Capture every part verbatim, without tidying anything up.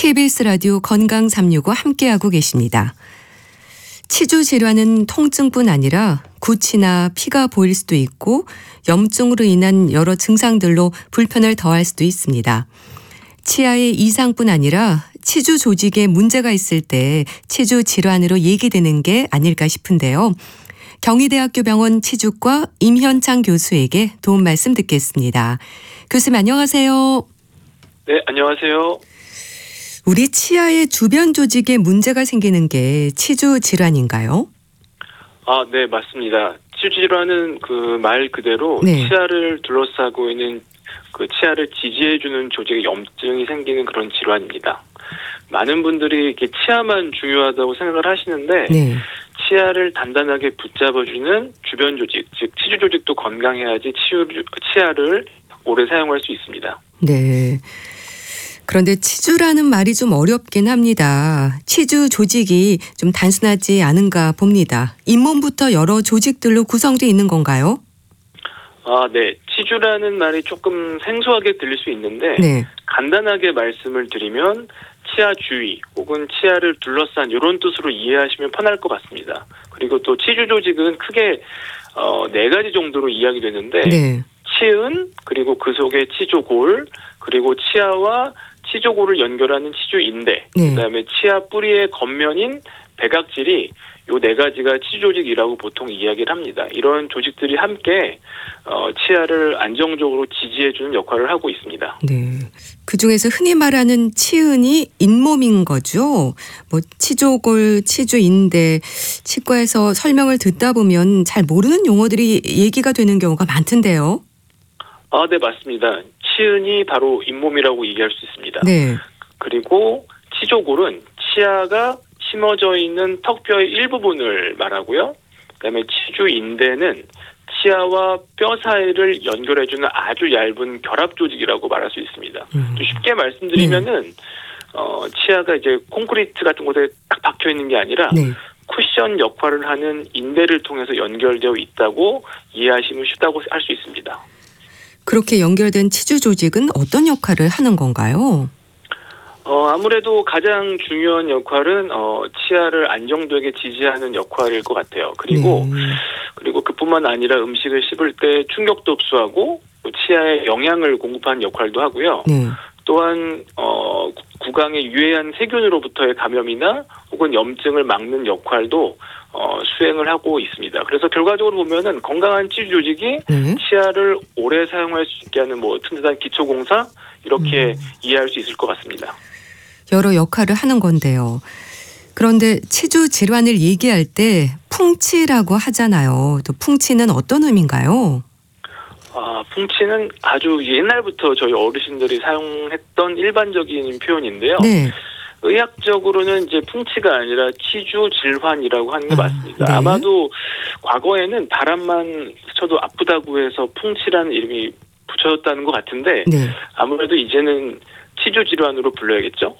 케이비에스 라디오 건강 삼육오 함께하고 계십니다. 치주 질환은 통증뿐 아니라 구취나 피가 보일 수도 있고 염증으로 인한 여러 증상들로 불편을 더할 수도 있습니다. 치아의 이상뿐 아니라 치주 조직에 문제가 있을 때 치주 질환으로 얘기되는 게 아닐까 싶은데요. 경희대학교 병원 치주과 임현창 교수에게 도움 말씀 듣겠습니다. 교수님 안녕하세요. 네, 안녕하세요. 우리 치아의 주변 조직에 문제가 생기는 게 치주 질환인가요? 아, 네, 맞습니다. 치주 질환은 그 말 그대로 네. 치아를 둘러싸고 있는 그 치아를 지지해주는 조직에 염증이 생기는 그런 질환입니다. 많은 분들이 이렇게 치아만 중요하다고 생각을 하시는데 네. 치아를 단단하게 붙잡아주는 주변 조직, 즉 치주 조직도 건강해야지 치유, 치아를 오래 사용할 수 있습니다. 네. 그런데 치주라는 말이 좀 어렵긴 합니다. 치주 조직이 좀 단순하지 않은가 봅니다. 잇몸부터 여러 조직들로 구성되어 있는 건가요? 아, 네. 치주라는 말이 조금 생소하게 들릴 수 있는데 네. 간단하게 말씀을 드리면 치아 주위 혹은 치아를 둘러싼 이런 뜻으로 이해하시면 편할 것 같습니다. 그리고 또 치주 조직은 크게 어, 네 가지 정도로 이야기 되는데 네. 치은, 그리고 그 속에 치조골, 그리고 치아와 치조골을 연결하는 치주인대, 네. 그다음에 치아 뿌리의 겉면인 백악질이 요 네 가지가 치주 조직이라고 보통 이야기를 합니다. 이런 조직들이 함께 어, 치아를 안정적으로 지지해주는 역할을 하고 있습니다. 네. 그 중에서 흔히 말하는 치은이 잇몸인 거죠. 뭐 치조골, 치주인대, 치과에서 설명을 듣다 보면 잘 모르는 용어들이 얘기가 되는 경우가 많던데요. 아, 네, 맞습니다. 치은이 바로 잇몸이라고 얘기할 수 있습니다. 네. 그리고 치조골은 치아가 심어져 있는 턱뼈의 일부분을 말하고요. 그다음에 치주인대는 치아와 뼈 사이를 연결해주는 아주 얇은 결합 조직이라고 말할 수 있습니다. 음. 좀 쉽게 말씀드리면은 어, 치아가 이제 콘크리트 같은 곳에 딱 박혀 있는 게 아니라 네. 쿠션 역할을 하는 인대를 통해서 연결되어 있다고 이해하시면 쉽다고 할 수 있습니다. 그렇게 연결된 치주 조직은 어떤 역할을 하는 건가요? 어, 아무래도 가장 중요한 역할은, 어, 치아를 안정되게 지지하는 역할일 것 같아요. 그리고, 네. 그리고 그뿐만 아니라 음식을 씹을 때 충격도 흡수하고, 또 치아에 영양을 공급하는 역할도 하고요. 네. 또한, 어, 구강에 유해한 세균으로부터의 감염이나 혹은 염증을 막는 역할도, 어, 수행을 하고 있습니다. 그래서 결과적으로 보면은 건강한 치주 조직이 네. 치아를 오래 사용할 수 있게 하는 뭐 튼튼한 기초공사, 이렇게 음. 이해할 수 있을 것 같습니다. 여러 역할을 하는 건데요. 그런데 치주 질환을 얘기할 때 풍치라고 하잖아요. 또 풍치는 어떤 의미인가요? 아, 풍치는 아주 옛날부터 저희 어르신들이 사용했던 일반적인 표현인데요. 네. 의학적으로는 이제 풍치가 아니라 치주 질환이라고 하는 게 아, 맞습니다. 네. 아마도 과거에는 바람만 스쳐도 아프다고 해서 풍치라는 이름이 붙여졌다는 것 같은데 네. 아무래도 이제는 치주 질환으로 불러야겠죠?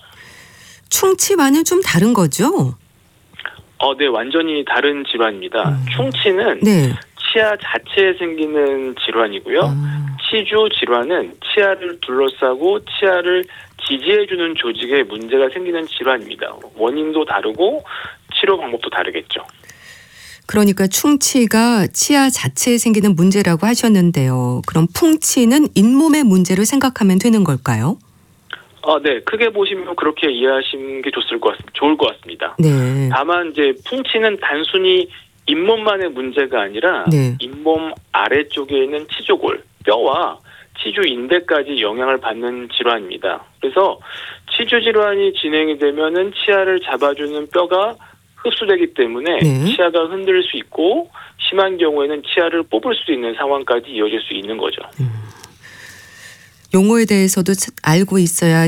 충치와는 좀 다른 거죠? 어, 네, 완전히 다른 질환입니다. 음. 충치는 네. 치아 자체에 생기는 질환이고요. 아, 치주 질환은 치아를 둘러싸고 치아를 지지해주는 조직에 문제가 생기는 질환입니다. 원인도 다르고 치료 방법도 다르겠죠. 그러니까 충치가 치아 자체에 생기는 문제라고 하셨는데요. 그럼 풍치는 잇몸의 문제로 생각하면 되는 걸까요? 아, 네, 크게 보시면 그렇게 이해하시는 게 좋을 것 같, 좋을 것 같습니다. 네. 다만 이제 풍치는 단순히 잇몸만의 문제가 아니라 네. 잇몸 아래쪽에 있는 치조골, 뼈와 치주인대까지 영향을 받는 질환입니다. 그래서 치주 질환이 진행이 되면은 치아를 잡아주는 뼈가 흡수되기 때문에 네. 치아가 흔들릴 수 있고 심한 경우에는 치아를 뽑을 수 있는 상황까지 이어질 수 있는 거죠. 용어에 대해서도 알고 있어야